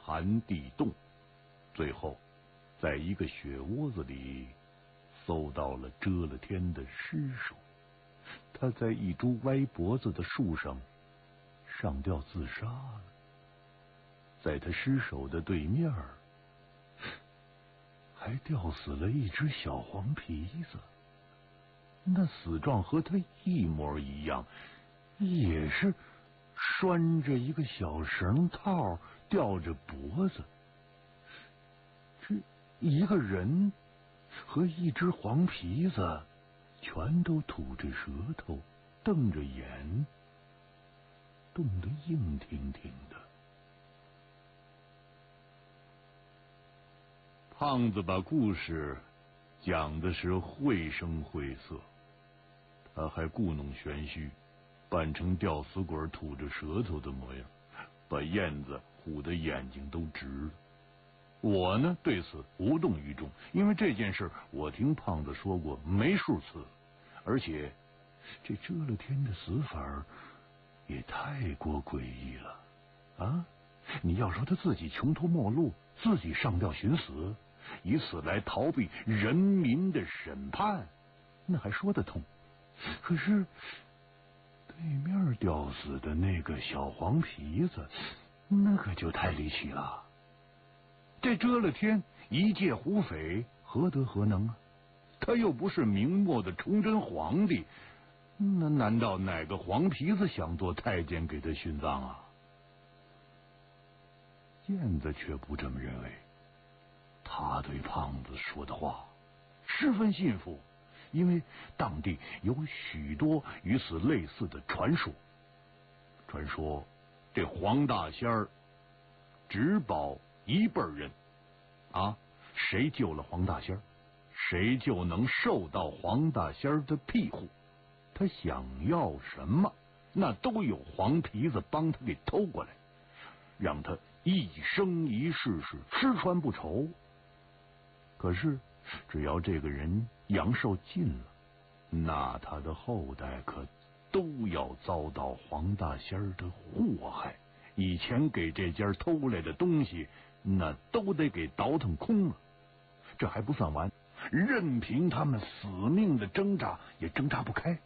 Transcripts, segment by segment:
寒地洞，最后在一个雪窝子里搜到了遮了天的尸首。他在一株歪脖子的树上上吊自杀了。在他尸首的对面还吊死了一只小黄皮子，那死状和他一模一样，也是拴着一个小绳套吊着脖子。这一个人和一只黄皮子全都吐着舌头，瞪着眼，冻得硬挺挺的。胖子把故事讲的是绘声绘色，他还故弄玄虚，扮成吊死鬼吐着舌头的模样，把燕子唬得眼睛都直了。我呢对此无动于衷，因为这件事我听胖子说过没数次，而且这遮了天的死法也太过诡异了啊！你要说他自己穷途末路，自己上吊寻死，以此来逃避人民的审判，那还说得通。可是对面吊死的那个小黄皮子，那可就太离奇了。这遮了天一介胡匪，何德何能啊？他又不是明末的崇祯皇帝，那难道哪个黄皮子想做太监给他殉葬啊？燕子却不这么认为，他对胖子说的话十分信服，因为当地有许多与此类似的传说。传说这黄大仙儿只保一辈人啊，谁救了黄大仙儿，谁就能受到黄大仙儿的庇护。他想要什么，那都有黄皮子帮他给偷过来，让他一生一世是吃穿不愁。可是只要这个人阳寿尽了，那他的后代可都要遭到黄大仙儿的祸害。以前给这家偷来的东西，那都得给倒腾空了。这还不算完，任凭他们死命的挣扎，也挣扎不开。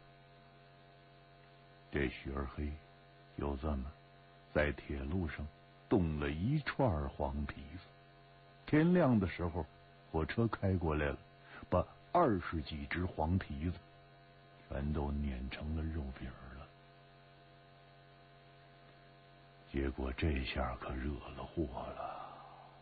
这许二黑就这么在铁路上冻了一串黄皮子。天亮的时候，火车开过来了，把20几只黄皮子全都碾成了肉饼了。结果这下可惹了祸了。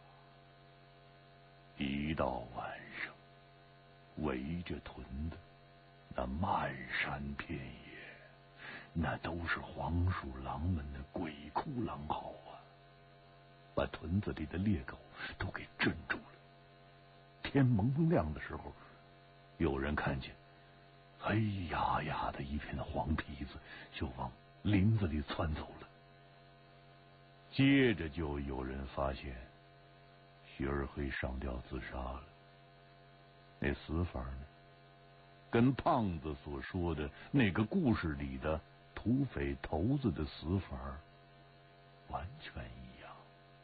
一到晚上，围着屯子，那漫山遍野，那都是黄鼠狼们的鬼哭狼嚎啊，把屯子里的猎狗都给镇住了。天蒙亮的时候，有人看见黑压压的一片黄皮子就往林子里窜走了。接着就有人发现许二黑上吊自杀了。那死法呢，跟胖子所说的那个故事里的土匪头子的死法完全一样。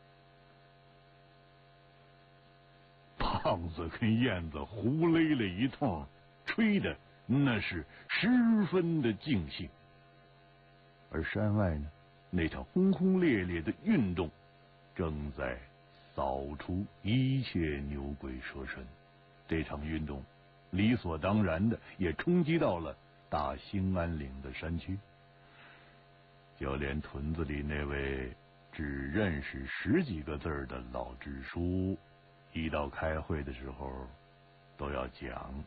胖子跟燕子胡勒了一通，吹的那是十分的尽兴。而山外呢，那场轰轰烈烈的运动正在扫除一切牛鬼蛇神。这场运动理所当然的也冲击到了大兴安岭的山区，就连屯子里那位只认识10几个字的老支书，一到开会的时候都要讲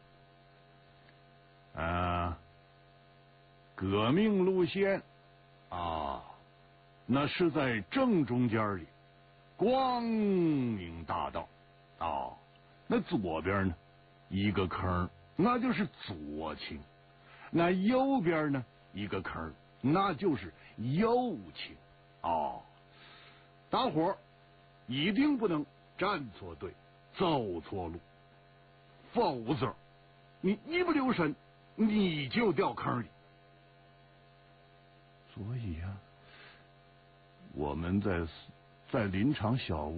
革命路线啊，那是在正中间里，光明大道啊，那左边呢一个坑，那就是左倾；那右边呢一个坑，那就是右倾啊。大伙儿一定不能站错队，走错路，否则你一不留神你就掉坑里。所以啊，我们在林场小屋